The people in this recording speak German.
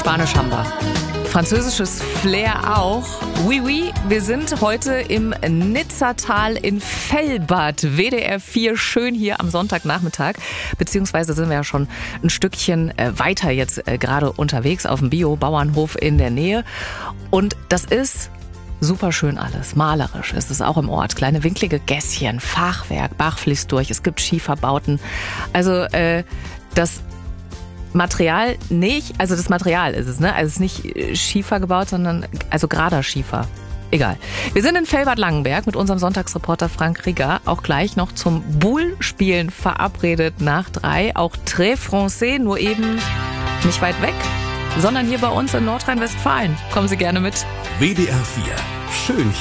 Spanisch haben wir. Französisches Flair auch. Oui, oui, wir sind heute im Nizzatal in Fellbad, WDR 4, schön hier am Sonntagnachmittag. Beziehungsweise sind wir ja schon ein Stückchen weiter jetzt gerade unterwegs auf dem Bio-Bauernhof in der Nähe. Und das ist super schön alles, malerisch ist es auch im Ort. Kleine winklige Gässchen, Fachwerk, Bach fließt durch, es gibt Schieferbauten. Also das Material nicht, also das Material ist es, ne? Also es ist nicht Schiefer gebaut, sondern also gerader Schiefer. Egal. Wir sind in Fellbad-Langenberg mit unserem Sonntagsreporter Frank Rieger. Auch gleich noch zum Boule-Spielen verabredet nach 3. Auch Très Français, nur eben nicht weit weg, sondern hier bei uns in Nordrhein-Westfalen. Kommen Sie gerne mit. WDR 4. Schön